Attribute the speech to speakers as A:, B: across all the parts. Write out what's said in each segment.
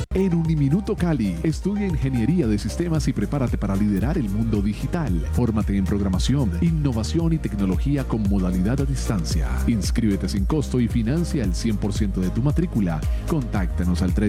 A: En Uniminuto Cali, estudia Ingeniería de Sistemas y prepárate para liderar el mundo digital. Fórmate en programación, innovación y tecnología con modalidad a distancia. Inscríbete sin costo y financia el 100% de tu matrícula. Contáctanos al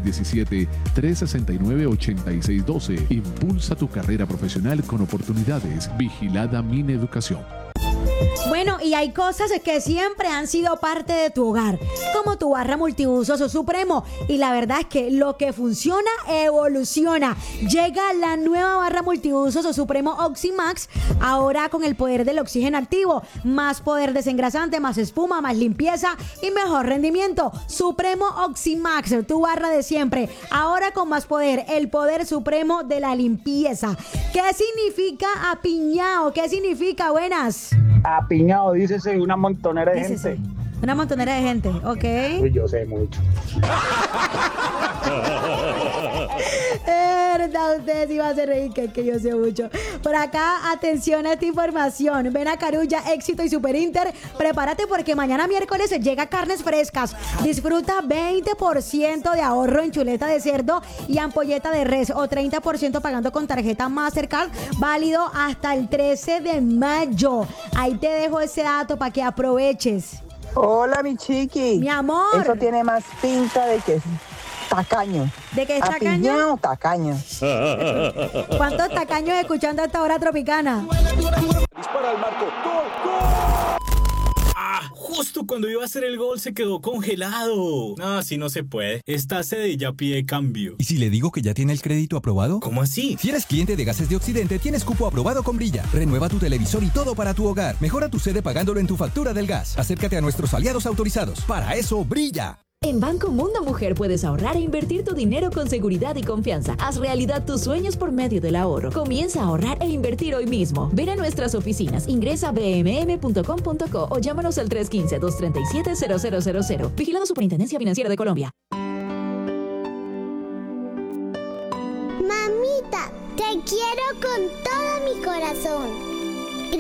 A: 317-369-8612. Impulsa tu carrera profesional con oportunidades. Vigilada Mineducación.
B: Bueno, y hay cosas que siempre han sido parte de tu hogar, como tu barra multiusos Supremo. Y la verdad es que lo que funciona, evoluciona. Llega la nueva barra multiusos Supremo Oximax, ahora con el poder del oxígeno activo. Más poder desengrasante, más espuma, más limpieza y mejor rendimiento. Supremo Oximax, tu barra de siempre, ahora con más poder, el poder supremo de la limpieza. ¿Qué significa apiñado? ¿Qué significa? Buenas.
C: Apiñado, dícese una montonera de
B: Dícese.
C: gente.
B: Una montonera de gente, ok.
C: Uy, yo sé mucho.
B: Verdad, ustedes iban a hacer reír, que yo sé mucho. Por acá, atención a esta información. Ven a Carulla, Éxito y Super Inter. Prepárate porque mañana miércoles llega carnes frescas. Disfruta 20% de ahorro en chuleta de cerdo y ampolleta de res, o 30% pagando con tarjeta Mastercard, válido hasta el 13 de mayo. Ahí te dejo ese dato para que aproveches.
D: Hola, mi chiqui.
B: Mi amor.
D: Eso tiene más pinta de que es tacaño.
B: ¿De que es tacaño?
D: Apiñado, tacaño.
B: ¿Cuántos tacaños escuchando a esta hora tropicana?
E: Dispara al marco. ¡Gol, gol!
F: Justo cuando iba a hacer el gol se quedó congelado. No, así no se puede. Esta sede ya pide cambio.
G: ¿Y si le digo que ya tiene el crédito aprobado?
F: ¿Cómo así?
G: Si eres cliente de Gases de Occidente, tienes cupo aprobado con Brilla. Renueva tu televisor y todo para tu hogar. Mejora tu sede pagándolo en tu factura del gas. Acércate a nuestros aliados autorizados. Para eso, Brilla.
H: En Banco Mundo Mujer puedes ahorrar e invertir tu dinero con seguridad y confianza. Haz realidad tus sueños por medio del ahorro. Comienza a ahorrar e invertir hoy mismo. Ven a nuestras oficinas, ingresa a bmm.com.co o llámanos al 315-237-0000. Vigilado Superintendencia Financiera de Colombia.
I: Mamita, te quiero con todo mi corazón.